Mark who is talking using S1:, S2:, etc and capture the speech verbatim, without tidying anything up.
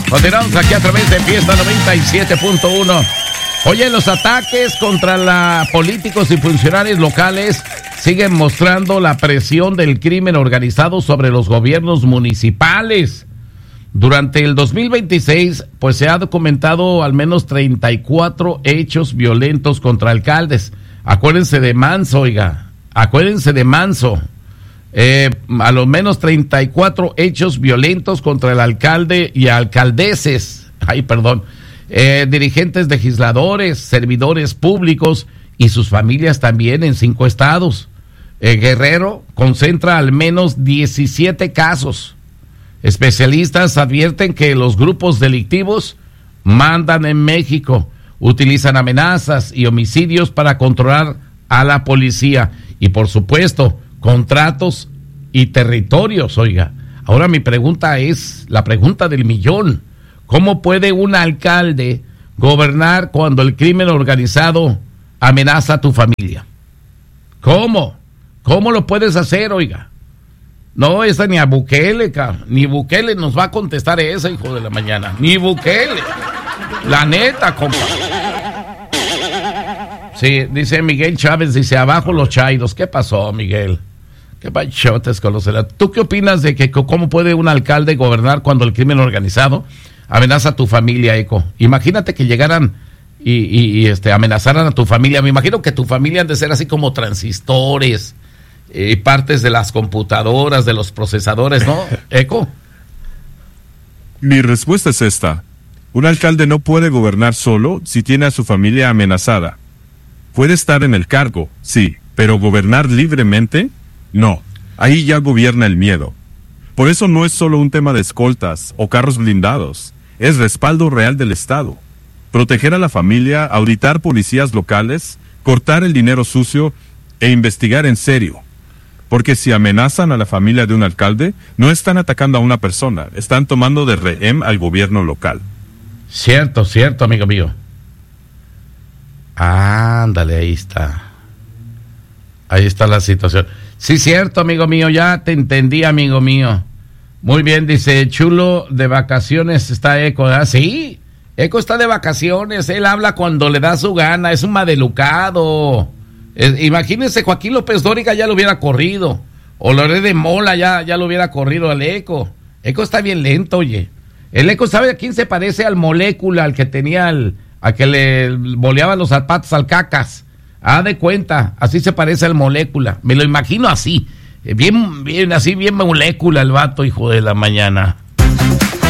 S1: Continuamos aquí a través de Fiesta noventa y siete punto uno. Oye, los ataques contra la políticos y funcionarios locales siguen mostrando la presión del crimen organizado sobre los gobiernos municipales. Durante el dos mil veintiséis, pues se ha documentado al menos treinta y cuatro hechos violentos contra alcaldes. Acuérdense de Manso, oiga, acuérdense de Manso. Eh, a lo menos treinta y cuatro hechos violentos contra el alcalde y alcaldeses, ay, perdón, eh, dirigentes legisladores, servidores públicos y sus familias también en cinco estados. Eh, Guerrero concentra al menos diecisiete casos. Especialistas advierten que los grupos delictivos mandan en México, utilizan amenazas y homicidios para controlar a la policía y, por supuesto, contratos y territorios, oiga. Ahora mi pregunta es, la pregunta del millón, ¿cómo puede un alcalde gobernar cuando el crimen organizado amenaza a tu familia? ¿Cómo? ¿Cómo lo puedes hacer, oiga? No, esa ni a Bukele, cabrón. Ni Bukele nos va a contestar esa, hijo de la mañana. Ni Bukele. La neta, compa. Sí, dice Miguel Chávez, dice, abajo los chairos. ¿Qué pasó, Miguel? ¿Qué pachotes con los celados? ¿Tú qué opinas de que cómo puede un alcalde gobernar cuando el crimen organizado amenaza a tu familia, Eco? Imagínate que llegaran y, y, y este, amenazaran a tu familia. Me imagino que tu familia han de ser así como transistores y eh, partes de las computadoras, de los procesadores, ¿no, Eco?
S2: Mi respuesta es esta. Un alcalde no puede gobernar solo si tiene a su familia amenazada. Puede estar en el cargo, sí, pero gobernar libremente, no. Ahí ya gobierna el miedo. Por eso no es solo un tema de escoltas o carros blindados, es respaldo real del Estado. Proteger a la familia, auditar policías locales, cortar el dinero sucio e investigar en serio. Porque si amenazan a la familia de un alcalde, no están atacando a una persona, están tomando de rehén al gobierno local.
S1: Cierto, cierto, amigo mío. Ándale, ahí está. Ahí está la situación. Sí, cierto, amigo mío, ya te entendí, amigo mío. Muy bien, dice, chulo, de vacaciones está Eco, ¿verdad? Sí, Eco está de vacaciones, él habla cuando le da su gana, es un maleducado. Eh, imagínense, Joaquín López Dóriga ya lo hubiera corrido, o Loret de Mola ya, ya lo hubiera corrido al Eco. Eco está bien lento, oye. El Eco, ¿sabe a quién se parece? Al Molécula, al que tenía, el, a que le boleaba los zapatos al Cacas. Ah, de cuenta, así se parece al Molécula. Me lo imagino así, bien, bien, así bien Molécula el vato, hijo de la mañana.